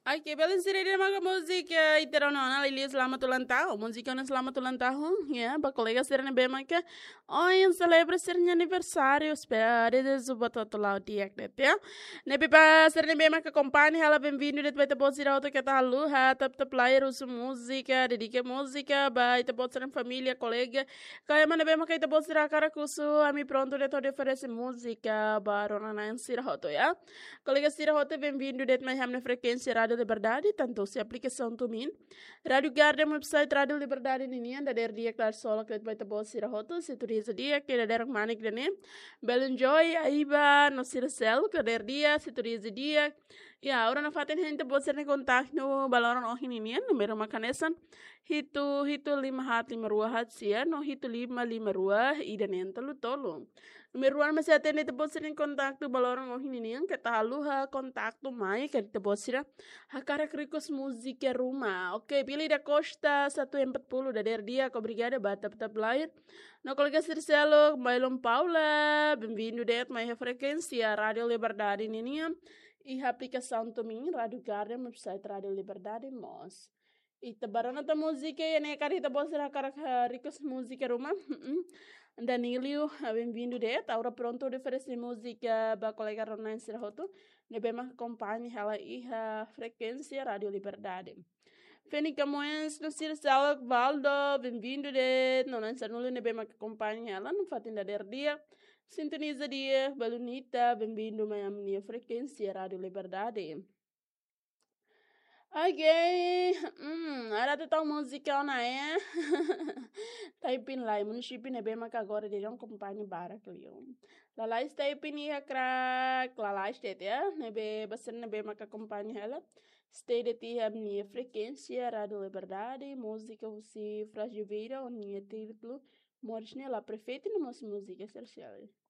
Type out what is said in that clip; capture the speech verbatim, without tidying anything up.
Oke, balik sini dia makan musik ya. Itera nona lili selamat ulang tahun. Musik na selamat ulang tahun ya. Ba colega serna bem que hoy celebra ser aniversário. Espera de suba todo lá o dia que ya. Nebe pa serna bem que acompanha ela bem-vindo de vai te botar auto que tá lu ha tap tap player usa música, dedica música, ba te botar família, colega. Kaya mana bem que te botar cara cuso a mi pronto de todo oferece música, ba rona na insira auto ya. Colega sira auto bem-vindo de mais hamne frequência rádio Liberdade, tanto se aplicação Tumin. Rádio Garden, website Rádio Liberdade Ninian, da der dia klar sola que vai ter boa sira hoto, se turiza dia que da der manik dene. Belen Joy, Aiba, no sira cel, que der dia, se turiza dia. Ya, ora na faten gente boa ser contact no baloran oh ninian, numero makanesan. Hitu hitu lima hat lima rua hat sia, no hitu lima lima rua, ida nentalo tolo. Numero one masih atende te boa ser contact no baloran oh ninian, que tá ha contact mai que te boa sira. Hakara krikos musika rumah. Oke, pilih da Costa seratus empat puluh da der dia, obrigada batap tap lain. No colega Circelo, Mailon Paula, bem-vindo det mai frequência Rádio Liberdade Ninian e a aplicação também Rádio Garden, website Rádio Liberdade Mos. E tabarana ta música e ne karita bosra kara ricos música rumah. Danilio, bem-vindo det. Agora pronto de oferecer música para colega Ronan Serroto. Nebema acompanha ela e a frequência Rádio Liberdade. Fênica Moens, no Circelo, Valdo, bem-vindo de não lançar nulo, nebema acompanha ela, não fatem da der dia. Sintoniza dia, Balunita, bem-vindo a minha frequência Rádio Liberdade. Ok, hum, ada tu tahu musical na é? Taipin lá, município nebema que agora de não acompanha bara clio. Lá está taipin ia crack, lá está ya, nebe basar nebema que acompanha ela. Stay de ti a minha frequência Rádio Liberdade, música você frase de vida, o minha título, morte nela prefeito no nosso música social.